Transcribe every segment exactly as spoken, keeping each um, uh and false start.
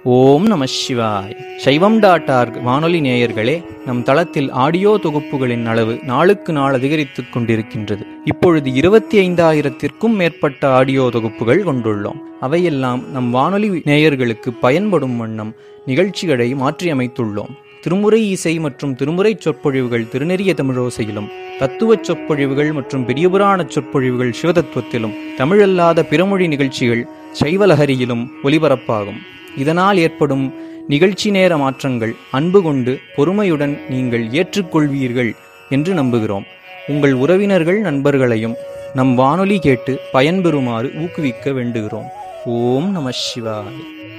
ஓம் நம சிவாய். சைவம் டாட் ஆர்க் வானொலி நேயர்களே, நம் தளத்தில் ஆடியோ தொகுப்புகளின் அளவு நாளுக்கு நாள் அதிகரித்துக் கொண்டிருக்கின்றது. இப்பொழுது இருபத்தி ஐந்தாயிரத்திற்கும் மேற்பட்ட ஆடியோ தொகுப்புகள் கொண்டுள்ளோம். அவையெல்லாம் நம் வானொலி நேயர்களுக்கு பயன்படும் வண்ணம் நிகழ்ச்சிகளை மாற்றியமைத்துள்ளோம். திருமுறை இசை மற்றும் திருமுறை சொற்பொழிவுகள் திருநெறிய தமிழோசையிலும், தத்துவ சொற்பொழிவுகள் மற்றும் பெரியபுராண சொற்பொழிவுகள் சிவதத்துவத்திலும், தமிழல்லாத பிறமொழி நிகழ்ச்சிகள் சைவலஹரியிலும் ஒலிபரப்பாகும். இதனால் ஏற்படும் நிகழ்ச்சி நேர மாற்றங்கள் அன்பு கொண்டு பொறுமையுடன் நீங்கள் ஏற்றுக்கொள்வீர்கள் என்று நம்புகிறோம். உங்கள் உறவினர்கள் நண்பர்களையும் நம் வானொலி கேட்டு பயன்பெறுமாறு ஊக்குவிக்க வேண்டுகிறோம். ஓம் நம சிவாய.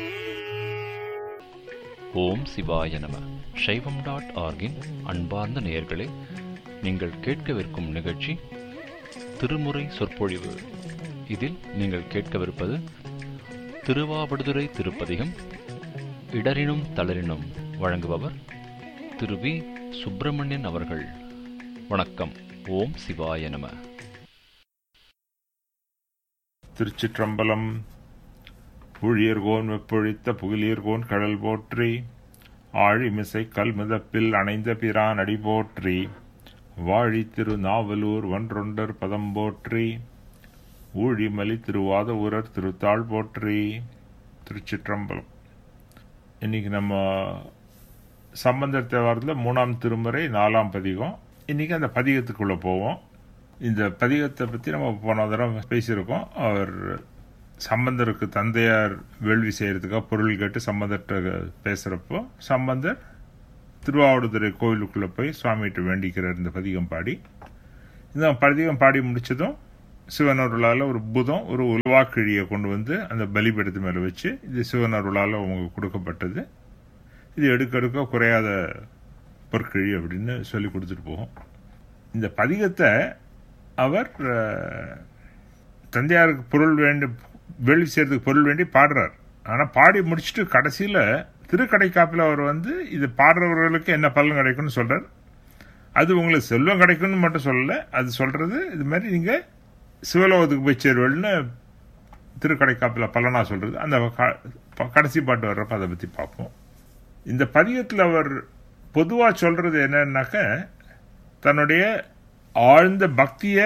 ஓம் சிவாய நம. சைவம் டாட் ஆர்கின் அன்பார்ந்த நேயர்களே, நீங்கள் கேட்கவிருக்கும் நிகழ்ச்சி திருமுறை சொற்பொழிவு. இதில் நீங்கள் கேட்கவிருப்பது திருவாவடுதுறை திருப்பதிகம் இடரினும் தளரினும். வழங்குபவர் திரு வி சுப்பிரமணியன் அவர்கள். வணக்கம். ஓம் சிவாய நம. திருச்சிற்றம்பலம். புழியர்கோன் வெப்பொழித்த புகிலியர்கோன் கடல் போற்றி, ஆழிமிசை கல்முதப்பில் அணைந்த பிரான் அடி போற்றி, வாழி திரு நாவலூர் ஒன்றொண்டர் பதம் போற்றி, ஊழிமலி திருவாத ஊரர் திருத்தாள் போற்றி. திருச்சிற்றம்பலம். இன்னைக்கு நம்ம சம்பந்தர் தேவாரத்தில் மூணாம் திருமுறை நாலாம் பதிகம். இன்னைக்கு அந்த பதிகத்துக்குள்ள போவோம். இந்த பதிகத்தை பற்றி நம்ம போன தடவை பேசியிருக்கோம். அவர் சம்பந்தருக்கு தந்தையார் வேள்வி செய்யறதுக்காக பொருள் கேட்டு சம்பந்தர்கிட்ட பேசுறப்போ சம்பந்தர் திருவாவடுதுறை கோவிலுக்குள்ள போய் சுவாமிகிட்ட வேண்டிக்கிறார் இந்த பதிகம் பாடி. இந்த பதிகம் பாடி முடிச்சதும் சிவனருளால் ஒரு புதம் ஒரு உருவாக்கிழியை கொண்டு வந்து அந்த பலிபீடத்து மேலே வச்சு, இது சிவனருளால் அவங்க கொடுக்கப்பட்டது, இது எடுக்க எடுக்க குறையாத பொற்கிழி அப்படின்னு சொல்லி கொடுத்துட்டு போகும். இந்த பதிகத்தை அவர் தந்தையாருக்கு பொருள் வேண்டி வேள்வி செய்யறதுக்கு பொருள் வேண்டி பாடுறார். ஆனால் பாடி முடிச்சுட்டு கடைசியில் திருக்கடைக்காப்பில் அவர் வந்து இது பாடுறவர்களுக்கு என்ன பலன் கிடைக்கும்னு சொல்றார். அது உங்களுக்கு செல்வம் கிடைக்கும்னு மட்டும் சொல்லலை, அது சொல்றது இது மாதிரி நீங்கள் சிவலோகத்துக்கு போய் சேருவல்னு திருக்கடைக்காப்பில் பலனா சொல்றது. அந்த கடைசி பாட்டு வர்றப்ப அதை பற்றி பார்ப்போம். இந்த பதிகத்தில் அவர் பொதுவாக சொல்றது என்னன்னாக்க, தன்னுடைய ஆழ்ந்த பக்தியை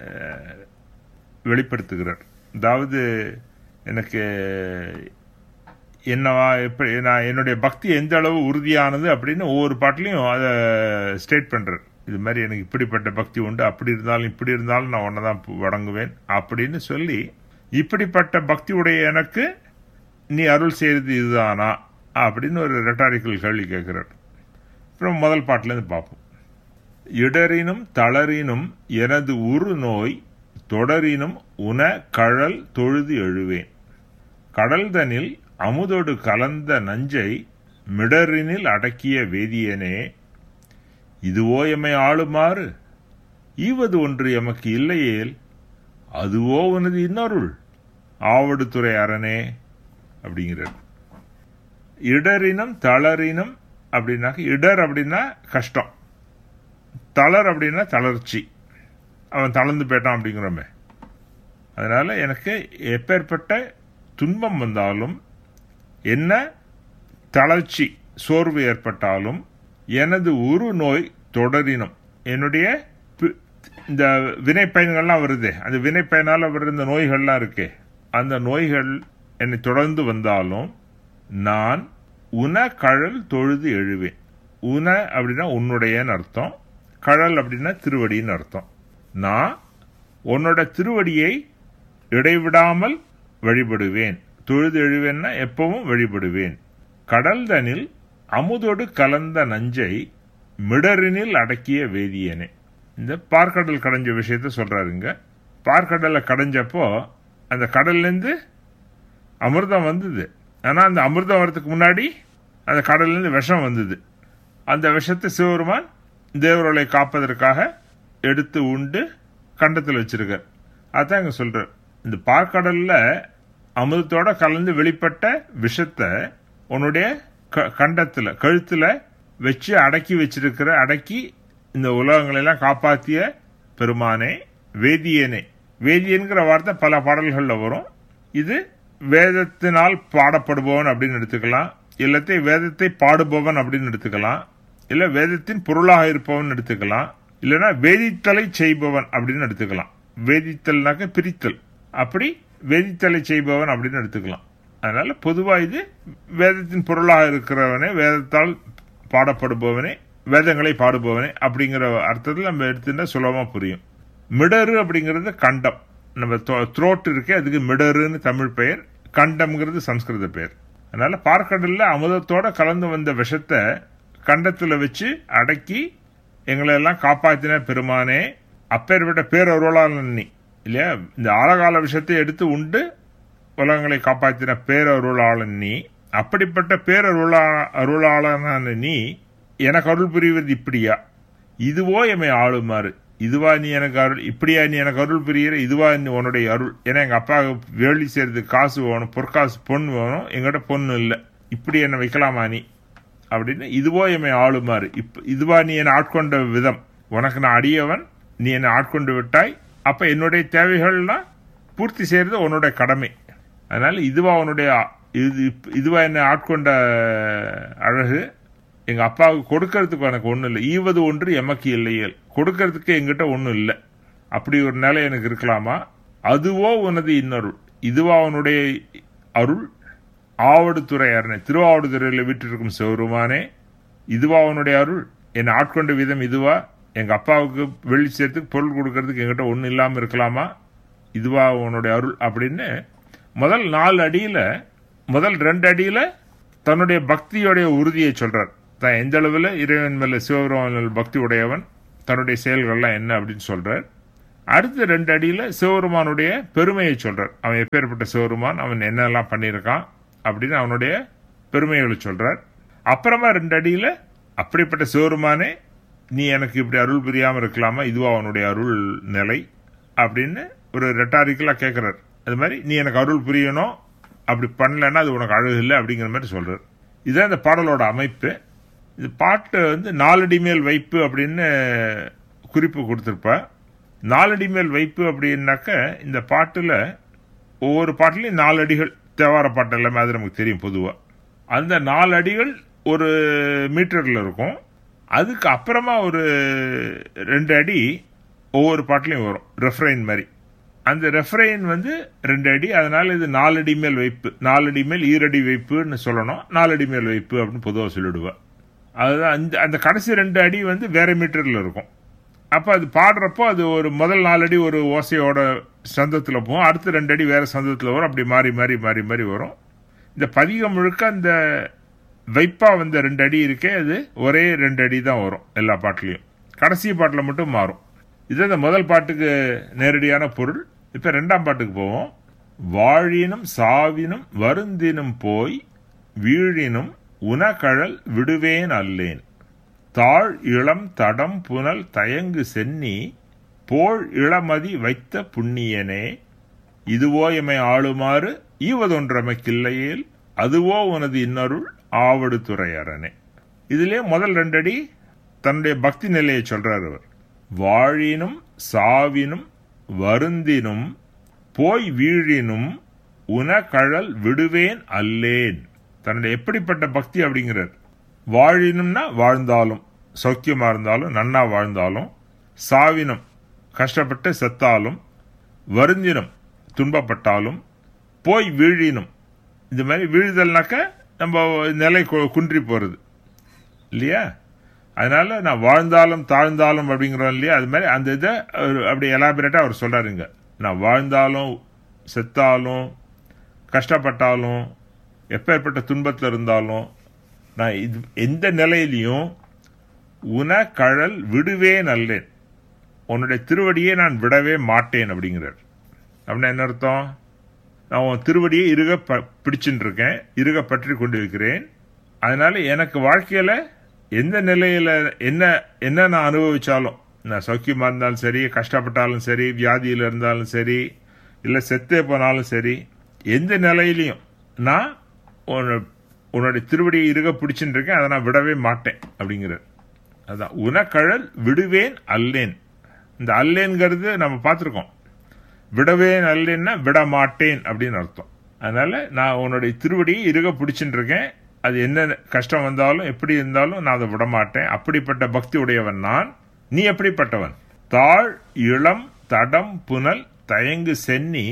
வெளிப்படுத்துகிறார். அதாவது எனக்கு என்னவா எப்படி நான் என்னுடைய பக்தி எந்த அளவு உறுதியானது அப்படின்னு ஒவ்வொரு பாட்டிலையும் அதை ஸ்டேட் பண்றார். இது மாதிரி எனக்கு இப்படிப்பட்ட பக்தி உண்டு, அப்படி இருந்தாலும் இப்படி இருந்தாலும் நான் ஒன்னதான் வணங்குவேன் அப்படின்னு சொல்லி, இப்படிப்பட்ட பக்தி உடைய எனக்கு நீ அருள் செய்யறது இதுதானா அப்படின்னு ஒரு ரெட்டாரிக்கல் கேள்வி கேட்கிறார். அப்புறம் முதல் பாட்டிலேருந்து பார்ப்போம். இடரினும் தளரினும் எனது உரு நோய் தொடரினும் உன கழல் தொழுது எழுவேன், கடல்தனில் அமுதொடு கலந்த நஞ்சை மிடரினில் அடக்கிய வேதியனே, இதுவோ எம்மை ஆளுமாறு ஈவது ஒன்று எமக்கு இல்லையேல் அதுவோ உனது இன்னொருள் ஆவடுதுறை அரணே அப்படிங்கிறார். இடரினும் தளரினும் அப்படின்னாக்க, இடர் அப்படின்னா கஷ்டம், தளர் அப்படின்னா தளர்ச்சி, அவன் தளர்ந்து போயிட்டான் அப்படிங்கிறோமே. அதனால எனக்கு எப்பேற்பட்ட துன்பம் வந்தாலும், என்ன தளர்ச்சி சோர்வு ஏற்பட்டாலும், எனது உரு நோய் தொடரினும், என்னுடைய இந்த வினை பயன்கள்லாம் வருது, அந்த வினை பயனால் வர்ற இந்த நோய்கள்லாம் இருக்கே, அந்த நோய்கள் என்னை தொடர்ந்து வந்தாலும் நான் உன கழல் தொழுது எழுவேன். உன அப்படின்னா உன்னுடையன்னு அர்த்தம், கழல் அப்படின்னா திருவடின்னு அர்த்தம். நான் உன்னோட திருவடியை இடைவிடாமல் வழிபடுவேன். தொழுது எழுவேன்னா எப்பவும் வழிபடுவேன். கடல்தனில் அமுதோடு கலந்த நஞ்சை மிடரினில் அடக்கிய வேதியனே. இந்த பார்க்கடல் கடைஞ்ச விஷயத்த சொல்றாருங்க. பார்க்கடலை கடைஞ்சப்போ அந்த கடல்லேருந்து அமிர்தம் வந்தது. ஆனால் அந்த அமிர்தம் வரதுக்கு முன்னாடி அந்த கடல்லேருந்து விஷம் வந்தது. அந்த விஷத்தை சிவபெருமான் தேவர்களை காப்பதற்காக எடுத்து உண்டு கண்டத்தில் வச்சிருக்கார். அதான் இங்க சொல்றார். இந்த பார்க்கடல்ல அமிர்தத்தோட கலந்து வெளிப்பட்ட விஷத்தை உன்னுடைய கண்டத்துல கழுத்துல வச்சு அடக்கி வச்சிருக்கிற, அடக்கி இந்த உலகங்களெல்லாம் காப்பாற்றிய பெருமானே, வேதியனே. வேதியன்கிற வார்த்தை பல பாடல்கள்ல வரும். இது வேதத்தினால் பாடப்படுபவன் அப்படின்னு எடுத்துக்கலாம், இல்லத்தை வேதத்தை பாடுபவன் அப்படின்னு எடுத்துக்கலாம், இல்ல வேதத்தின் பொருளாக இருப்பவன் எடுத்துக்கலாம், இல்லைன்னா வேதித்தலை செய்பவன் அப்படின்னு எடுத்துக்கலாம். வேதித்தல்னாக்க பிரித்தல், அப்படி வேதித்தலை செய்பவன் அப்படின்னு எடுத்துக்கலாம். அதனால பொதுவா இது வேதத்தின் பொருளாக இருக்கிறவனே, வேதத்தால் பாடப்படுபவனே, வேதங்களை பாடுபவனே அப்படிங்கிற அர்த்தத்தில் நம்ம எடுத்துட்டா சுலபமா புரியும். மிடரு அப்படிங்கிறது கண்டம், நம்ம த்ரோட் இருக்கே அதுக்கு மிடருன்னு தமிழ் பெயர், கண்டம்ங்கிறது சம்ஸ்கிருத பெயர். அதனால பார்க்கடல்ல அமுதத்தோட கலந்து வந்த விஷத்தை கண்டத்துல வச்சு அடக்கி எங்களை எல்லாம் காப்பாத்தின பெருமானே, அப்பேற்பட்ட பேரருளாளன் நீ இல்லையா. இந்த ஆழகால விஷயத்தை எடுத்து உண்டு உலகங்களை காப்பாற்றின பேரருளாளன் நீ. அப்படிப்பட்ட பேரருளா அருளாளனான நீ எனக்கு அருள் புரிவது இப்படியா, இதுவோ எம்மை ஆளுமாறு, இதுவா நீ எனக்கு அருள், இப்படியா நீ எனக்கு அருள் புரிகிற, இதுவா நீ உன்னுடைய அருள். ஏன்னா எங்க அப்பா வேலி செய்யறதுக்கு காசு வேணும், பொற்காசு பொண்ணு வேணும், எங்கிட்ட பொண்ணு இல்லை, இப்படி என்னை வைக்கலாமா நீ அப்படின்னு, இதுவோ எம்மை ஆளுமாறு, இப்ப இதுவா நீ என்னை ஆட்கொண்ட விதம், உனக்கு நான் அடியவன், நீ என்னை ஆட்கொண்டு விட்டாய், அப்ப என்னுடைய தேவைகள்லாம் பூர்த்தி செய்யறது உன்னுடைய கடமை. அதனால இதுவா உன்னுடைய இது இதுவா என்னை ஆட்கொண்ட அழகு, எங்க அப்பாவுக்கு கொடுக்கறதுக்கு எனக்கு ஒன்றும் இல்லை, ஈவது ஒன்று எமக்கு இல்லையல், கொடுக்கறதுக்கு எங்கிட்ட ஒன்றும் இல்லை, அப்படி ஒரு நிலை எனக்கு இருக்கலாமா. அதுவோ உனது இன்னருள், இதுவா உன்னுடைய அருள், ஆவடுதுறை அரணை, திருவாவடுதுறையில் வீட்டிற்கும் சிவருமானே, இதுவா உன்னுடைய அருள், என்னை ஆட்கொண்ட விதம் இதுவா, எங்க அப்பாவுக்கு வெள்ளி சேர்த்துக்கு பொருள் கொடுக்கறதுக்கு எங்கிட்ட ஒன்றும் இல்லாமல் இருக்கலாமா, இதுவா உன்னுடைய அருள் அப்படின்னு முதல் நாலு அடியில முதல் ரெண்டு அடியில தன்னுடைய பக்தியோடைய உறுதியை சொல்றார். தான் எந்த அளவில் இறைவன் மேல சிவபெருமான் பக்தி உடையவன், தன்னுடைய செயல்கள்லாம் என்ன அப்படின்னு சொல்றார். அடுத்த ரெண்டு அடியில சிவபெருமானுடைய பெருமையை சொல்றார். அவன் எப்பேற்பட்ட சிவபெருமான், அவன் என்னெல்லாம் பண்ணியிருக்கான் அப்படின்னு அவனுடைய பெருமைகளை சொல்றார். அப்புறமா ரெண்டு அடியில அப்படிப்பட்ட சிவபெருமானே நீ எனக்கு இப்படி அருள் புரியாம இருக்கலாமா, இதுவா அவனுடைய அருள் நிலை அப்படின்னு ஒரு ரெட்டாரிக்கலா கேட்கிறார். அது மாதிரி நீ எனக்கு அருள் புரியணும், அப்படி பண்ணலன்னா அது உனக்கு அழகு இல்லை அப்படிங்கிற மாதிரி சொல்றார். இதுதான் இந்த பாடலோட அமைப்பு. இது பாட்டு வந்து நாலடி மேல் வைப்பு அப்படின்னு குறிப்பு கொடுத்திருப்பா. நாலடி மேல் வைப்பு அப்படின்னாக்க இந்த பாட்டுல ஒவ்வொரு பாட்டுலயும் நாலு அடிகள், தேவார பாட்டு எல்லாமே அது நமக்கு தெரியும் பொதுவா. அந்த நாலு அடிகள் ஒரு மீட்டர்ல இருக்கும். அதுக்கு அப்புறமா ஒரு ரெண்டு அடி ஒவ்வொரு பாட்டுலயும் வரும், ரெஃப்ரைன் மாதிரி. அந்த ரெஃப்ரைன் வந்து ரெண்டு அடி, அதனால இது நாலடி மேல் வைப்பு, நாலடி மேல் ஈரடி வைப்புன்னு சொல்லணும், நாலடி மேல் வைப்பு அப்படின்னு பொதுவாக சொல்லிடுவா. அதுதான் அந்த அந்த கடைசி ரெண்டு அடி வந்து வேற மீட்டர்ல இருக்கும். அப்போ அது பாடுறப்போ அது ஒரு முதல் நாலு அடி ஒரு ஓசையோட சந்தத்தில் போகும், அடுத்த ரெண்டு அடி வேற சந்தத்தில் வரும், அப்படி மாறி மாறி மாறி மாறி வரும். இந்த பதிகம் முழுக்க அந்த வைப்பா வந்த ரெண்டு அடி இருக்கே அது ஒரே ரெண்டு அடி தான் வரும் எல்லா பாட்டுலையும், கடைசி பாட்டில் மட்டும் மாறும். இது இந்த முதல் பாட்டுக்கு நேரடியான பொருள். இப்ப ரெண்டாம் பாட்டுக்கு போவோம். வாழினும் சாவினும் வருந்தினும் போய் வீழினும் உனகழல் விடுவேன் அல்லேன், தாழ் இளம் தடம் புனல் தயங்கு சென்னி போல் இளமதி வைத்த புண்ணியனே, இதுவோ எமை ஆளுமாறு ஈவதொன்றமைக்கில்லையேல், அதுவோ உனது இன்னருள் ஆவடுதுறை அரணே. இதுலயே முதல் ரெண்டடி தன்னுடைய பக்தி நிலையை சொல்றார் அவர். வாழினும் சாவினும் வருந்தினும் போய் வீழினும் உனகழல் விடுவேன் அல்லேன். தன்னுடைய எப்படிப்பட்ட பக்தி அப்படிங்கிறார். வாழினும்னா வாழ்ந்தாலும், சௌக்கியமா இருந்தாலும், நன்னா வாழ்ந்தாலும், சாவினும் கஷ்டப்பட்டு செத்தாலும், வருந்தினும் துன்பப்பட்டாலும், போய் வீழினும், இந்த மாதிரி வீழ்தல்னாக்க நம்ம நிலை குன்றி போறது இல்லையா. அதனால நான் வாழ்ந்தாலும் தாழ்ந்தாலும் அப்படிங்கிறோம் இல்லையா, அது மாதிரி அந்த இதை அப்படி எலாபரேட்டா அவர் சொல்றாருங்க. நான் வாழ்ந்தாலும் செத்தாலும் கஷ்டப்பட்டாலும் எப்பேற்பட்ட துன்பத்தில் இருந்தாலும் நான் இது எந்த நிலையிலையும் உனகழல் விடுவேன் அல்லேன், உன்னுடைய திருவடியை நான் விடவே மாட்டேன் அப்படிங்கிறார். அப்படின்னா என்ன அர்த்தம்? நான் உன் திருவடியை இறுக பிடிச்சுட்டு இருக்கேன், இறுக பற்றி கொண்டு இருக்கிறேன். அதனால எனக்கு வாழ்க்கையில எந்த நிலையில என்ன என்ன நான் அனுபவிச்சாலும், நான் சௌக்கியமா இருந்தாலும் சரி, கஷ்டப்பட்டாலும் சரி, வியாதியில இருந்தாலும் சரி, இல்ல செத்தே போனாலும் சரி, எந்த நிலையிலையும் நான் உன்னுடைய திருவடியை இறுக பிடிச்சுட்டு இருக்கேன், அதை நான் விடவே மாட்டேன் அப்படிங்கிறார். அதான் உனகழல் விடுவேன் அல்லேன். இந்த அல்லேன்கிறது நம்ம பார்த்துருக்கோம். விடவேன் அல்லேன்னா விட மாட்டேன் அப்படின்னு அர்த்தம். அதனால நான் உன்னுடைய திருவடியை இருக பிடிச்சுட்டு இருக்கேன். அது என்ன கஷ்டம் வந்தாலும் எப்படி இருந்தாலும் நான் அதை விடமாட்டேன். அப்படிப்பட்ட பக்தி உடையவன் நான். நீ எப்படிப்பட்டவன்? தாழ் இளம் தடம் புனல் தயங்கு சென்னி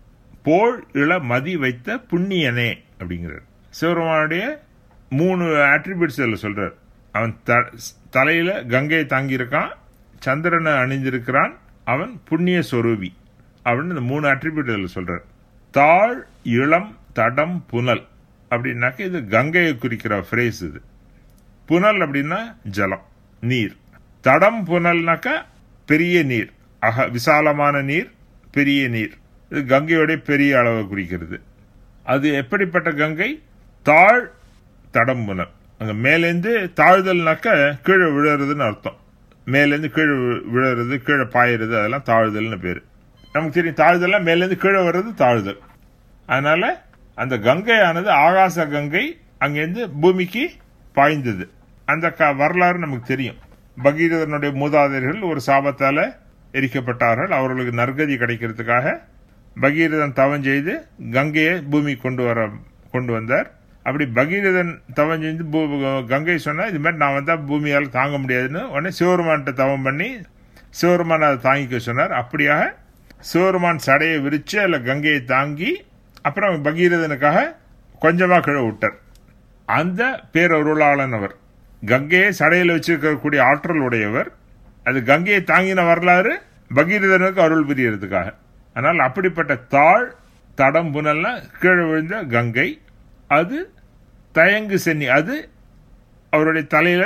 போல் இள மதி வைத்த புண்ணியனே அப்படிங்கிறார். சிவபெருமானுடைய மூணு ஆட்ரிபியூட்ஸ் இதில் சொல்றார். அவன் தலையில கங்கையை தாங்கியிருக்கான், சந்திரனை அணிந்திருக்கிறான், அவன் புண்ணிய சொரூபி அப்படின்னு இந்த மூணு ஆட்ரிபியூட் இதில் சொல்றார். தாழ் இளம் தடம் புனல் அப்படின்னாக்க இது கங்கையை குறிக்கிற ஃப்ரேஸ். இது புனல் அப்படின்னா ஜலம், நீர். தடம் புனல்னாக்கா பெரிய நீர், அக விசாலமான நீர், பெரிய நீர். இது கங்கையோட பெரிய அளவை குறிக்கிறது. அது எப்படிப்பட்ட கங்கை? தாழ் தடம் புனல். அங்க மேலேருந்து தாழ்தல்னாக்க கீழே விழுறதுன்னு அர்த்தம். மேலேருந்து கீழே விழுறது, கீழே பாயிறது, அதெல்லாம் தாழ்தல்னு பேரு. நமக்கு தெரியும் தாழ்தல்லாம் மேலேருந்து கீழே வர்றது தாழ்தல். அதனால அந்த கங்கையானது ஆகாச கங்கை அங்கிருந்து பூமிக்கு பாய்ந்தது. அந்த வரலாறு நமக்கு தெரியும். பகீரதனுடைய மூதாதையர்கள் ஒரு சாபத்தால எரிக்கப்பட்டார்கள். அவர்களுக்கு நற்கதி கிடைக்கிறதுக்காக பகீரதன் தவம் செய்து கங்கையை பூமி கொண்டு வர கொண்டு வந்தார். அப்படி பகீரதன் தவம் செய்து கங்கை சொன்னா இது மாதிரி நான் வந்தா பூமியால் தாங்க முடியாதுன்னு உடனே சிவபெருமான்கிட்ட தவம் பண்ணி சிவபெருமான் அதை தாங்கிக்க சொன்னார். அப்படியாக சிவபெருமான் சடையை விரிச்சு அதில் கங்கையை தாங்கி அப்புறம் பகீரதனுக்காக கொஞ்சமா கீழே விட்டார். அந்த பேரருளாளன் அவர். கங்கையை சடையில் வச்சிருக்கக்கூடிய ஆற்றல் உடையவர். அது கங்கையை தாங்கின வரலாறு பகீரதனுக்கு அருள் புரியறதுக்காக. ஆனால் அப்படிப்பட்ட தாழ் தடம் புனல்னா கீழே விழுந்த கங்கை, அது தயங்கு சென்னி, அது அவருடைய தலையில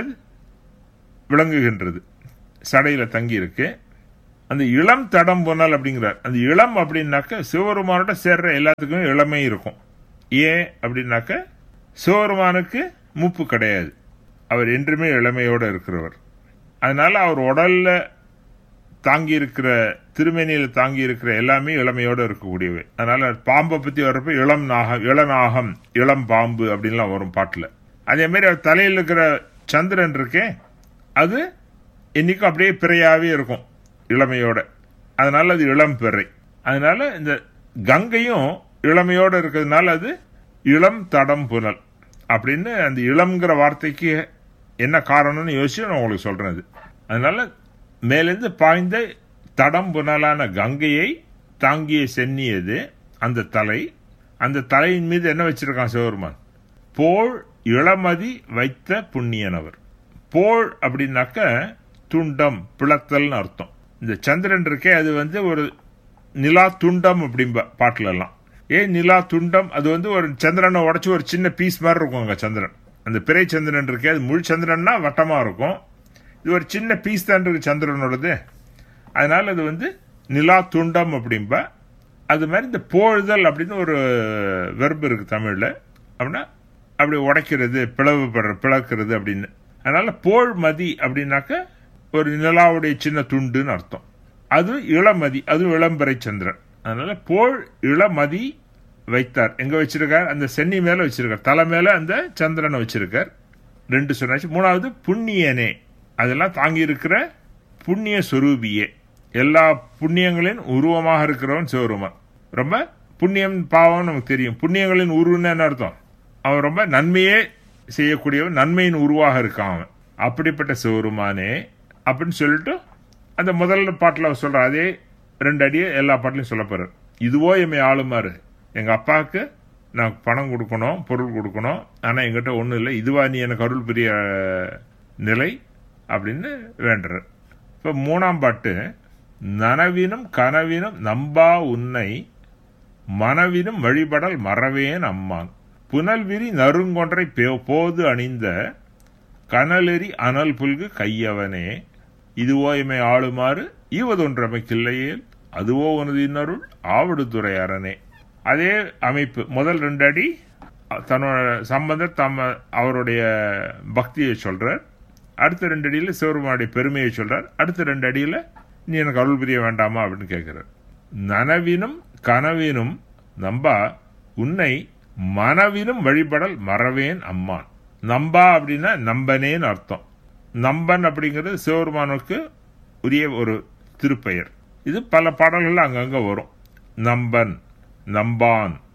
விளங்குகின்றது, சடையில தங்கி இருக்கு. அந்த இளம் தடம் புனல் அப்படிங்கிறார். அந்த இளம் அப்படின்னாக்க சிவபெருமானோட சேர்ற எல்லாத்துக்குமே இளமை இருக்கும். ஏன் அப்படின்னாக்க சிவபெருமானுக்கு மூப்பு கிடையாது, அவர் என்றுமே இளமையோட இருக்கிறவர். அதனால அவர் உடல்ல தாங்கி இருக்கிற, திருமேனியில தாங்கி இருக்கிற எல்லாமே இளமையோட இருக்கக்கூடியவை. அதனால பாம்பை பத்தி வர்றப்ப இளம் நாகம், இளநாகம், இளம் பாம்பு அப்படின்லாம் வரும் பாட்டுல. அதே மாதிரி அவர் தலையில் இருக்கிற சந்திரன் இருக்கே, அது என்னைக்கும் அப்படியே பிறையாவே இருக்கும் இளமையோட. அதனால அது இளம் பிறை. அதனால இந்த கங்கையும் இளமையோட இருக்கிறதுனால அது இளம் தடம் புனல் அப்படின்னு. அந்த இளம்ங்கிற வார்த்தைக்கு என்ன காரணம்னு யோசிச்சு நான் உங்களுக்கு சொல்றேன். அதனால மேலிருந்து பாய்ந்த தடம் புனலான கங்கையை தாங்கிய சென்னியது அந்த தலை. அந்த தலையின் மீது என்ன வச்சிருக்கான் சிவபெருமான்? போல் இளமதி வைத்த புண்ணியனவர். போல் அப்படின்னாக்க துண்டம், பிளத்தல்னு அர்த்தம். இந்த சந்திரன் இருக்கே அது வந்து ஒரு நிலா துண்டம் அப்படின்பா பாட்டுல எல்லாம். ஏன் நிலா துண்டம்? அது வந்து ஒரு சந்திரனை உடச்சு ஒரு சின்ன பீஸ் மாதிரி இருக்கும் அங்க சந்திரன். அந்த பிறை சந்திரன் இருக்கே அது முழு சந்திரன்னா வட்டமா இருக்கும். இது ஒரு சின்ன பீஸ் தான் இருக்கு சந்திரனோடது. அதனால அது வந்து நிலா துண்டம் அப்படின்பா. அது மாதிரி இந்த போழுதல் அப்படின்னு ஒரு வெர்பு இருக்கு தமிழ்ல. அப்படின்னா அப்படி உடைக்கிறது, பிளவுபடுற, பிளக்கிறது அப்படின்னு. அதனால போல் மதி அப்படின்னாக்க ஒரு நிலாவுடைய சின்ன துண்டுன்னு அர்த்தம். அது இளமதி, அதுவும் இளம்பிறை சந்திரன். அதனால போல் இளமதி வைத்தார். எங்க வச்சிருக்கார்? அந்த சென்னி மேல வச்சிருக்கார், தலை மேல அந்த சந்திரனை வச்சிருக்கார். ரெண்டு சொன்னாச்சு. மூணாவது புண்ணியனே, அதெல்லாம் தாங்கி இருக்கிற புண்ணிய சொரூபியே, எல்லா புண்ணியங்களின் உருவமாக இருக்கிறவன் சிவபெருமான். ரொம்ப புண்ணியம் பாவம் நமக்கு தெரியும். புண்ணியங்களின் உருவன்னு என்ன அர்த்தம்? அவன் ரொம்ப நன்மையே செய்யக்கூடியவன், நன்மையின் உருவாக இருக்கான் அவன். அப்படிப்பட்ட சிவபெருமானே அப்படின்னு சொல்லிட்டு அந்த முதல்ல பாட்டில் சொல்ற அதே ரெண்டு அடியை எல்லா பாட்டிலையும் சொல்ல போறார். இதுவோ எம்மை ஆளுமாறு, எங்க அப்பாவுக்கு நான் பணம் கொடுக்கணும், பொருள் கொடுக்கணும், ஆனா எங்கிட்ட ஒன்றும் இல்லை, இதுவா நீ எனக்கு அருள் புரிய நிலை அப்படின்னு வேண்டுறார். இப்போ மூணாம் பாட்டு, நனவினும் கனவினும் நம்பா உன்னை மனவினும் வழிபடல் மறவேன் அம்மான் புனல்விரி நறுங்கொன்றை போது அணிந்த கனலெறி அனல் புல்கு கையவனே இதுவோ எமை ஆளுமாறு ஈவதொன்றமைக்கில்லையேல் அதுவோ உனது இன்னருள் ஆவடுதுறை அரணே. அதே அமைப்பு. முதல் ரெண்டு அடி தன்னோட சம்பந்தர் தம்ம அவருடைய பக்தியை சொல்றார். அடுத்த ரெண்டு அடியில் சிவபெருமானுடைய பெருமையை சொல்றார். அடுத்த ரெண்டு அடியில் நீ எனக்கு அருள் புரிய வேண்டாமா அப்படின்னு கேட்கிறார். நனவினும் கனவினும் நம்பா உன்னை மனவினும் வழிபடல் மறவேன் அம்மான். நம்பா அப்படின்னா நம்பனேன்னு அர்த்தம். நம்பன் அப்படிங்கிறது சிவபெருமானுக்கு உரிய ஒரு திருப்பெயர். இது பல பாடல்கள் அங்கங்க வரும். நம்பன், நம்பான்,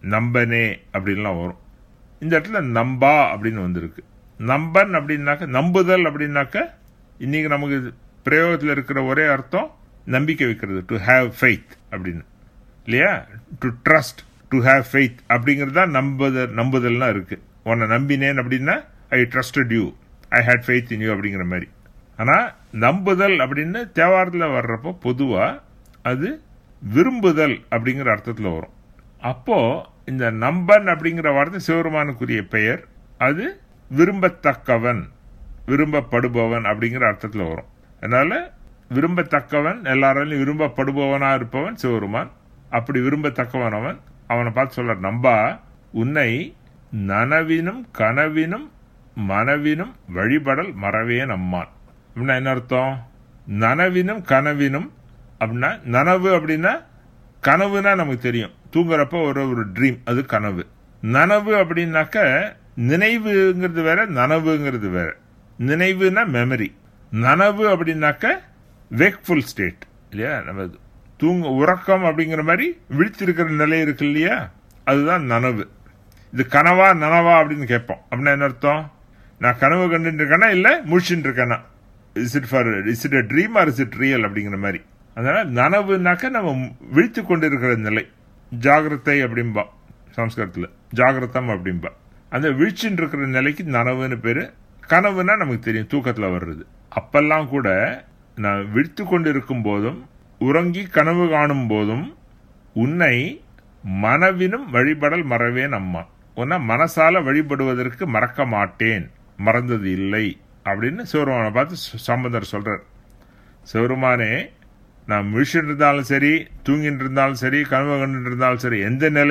நம்பனே அப்படின்லாம் வரும். இந்த இடத்துல நம்பா அப்படின்னு வந்திருக்கு. நம்பன் அப்படின்னாக்க, நம்புதல் அப்படின்னாக்க இன்னைக்கு நமக்கு பிரயோகத்தில் இருக்கிற ஒரே அர்த்தம் நம்பிக்கை வைக்கிறது, டு ஹேவ் ஃபெய்த் அப்படின்னு இல்லையா. To trust, to have faith அப்படிங்கிறது தான் நம்புதல். நம்புதல்னா இருக்கு. உன்னை நம்பினேன் அப்படின்னா ஐ trusted you, I had faith in you அப்படிங்கிற மாதிரி. ஆனால் நம்புதல் அப்படின்னு தேவாரத்தில் வர்றப்போ பொதுவாக அது விரும்புதல் அப்படிங்கிற அர்த்தத்தில் வரும். அப்போ இந்த நம்பன் அப்படிங்கிற வார்த்தை சிவபெருமானுக்குரிய பெயர். அது விரும்பத்தக்கவன், விரும்பப்படுபவன் அப்படிங்கிற அர்த்தத்தில் வரும். அதனால விரும்பத்தக்கவன், எல்லாராலையும் விரும்பப்படுபவனா இருப்பவன் சிவபெருமான். அப்படி விரும்பத்தக்கவன் அவன். அவனை பார்த்து சொல்ற, நம்பா உன்னை நனவினும் கனவினும் மனவினும் வழிபடல் மறவேன் அம்மான். அப்படின்னா என்ன அர்த்தம்? நனவினும் கனவினும் அப்படின்னா, நனவு அப்படின்னா கனவுனா நமக்கு தெரியும், தூங்குறப்ப ஒரு ஒரு ட்ரீம், அது கனவு. நனவு அப்படின்னாக்க நினைவுங்கிறது வேற, நனவுங்கிறது வேற. நினைவுனா மெமரி, நனவு அப்படின்னாக்க வேக்ஃபுல் ஸ்டேட் இல்லையா. நம்ம தூங்க உறக்கம் அப்படிங்கிற மாதிரி விழித்திருக்கிற நிலை இருக்கு இல்லையா, அதுதான் நனவு. இது கனவா நனவா அப்படின்னு கேட்போம். அப்படின்னா என்ன அர்த்தம்? நான் கனவு கண்டுட்டு இருக்கேனா இல்ல முழிச்சுட்டு இருக்கேனா, is it for is it a dream R is it real அப்படிங்கிற மாதிரி. அதனால நனவுனாக்க நம்ம விழித்து கொண்டு இருக்கிற நிலை, ஜாகிரதை அப்படின்பா சம்ஸ்கிருதத்துல, ஜாகிரதம் அப்படின்பா. அந்த விழிச்சுட்டு இருக்கிற நிலைக்கு நனவுன்னு பேரு. கனவுனா நமக்கு தெரியும், தூக்கத்துல வர்றது. அப்பெல்லாம் கூட நான் விழித்து கொண்டு இருக்கும் போதும் உறங்கி கனவு காணும் போதும் உன்னை மனவினும் வழிபடல் மறவேன் அம்மா, உன்னை மனசால வழிபடுவதற்கு மறக்க மாட்டேன், மறந்தது இல்லை அப்படின்னு சிவருமானை பார்த்து சம்பந்தர் சொல்றார். சிவருமானே, நான் முழிச்சுட்டு இருந்தாலும் சரி, தூங்கிட்டு இருந்தாலும் சரி, கனவு கண்டு இருந்தாலும் சரி, எந்த நிலை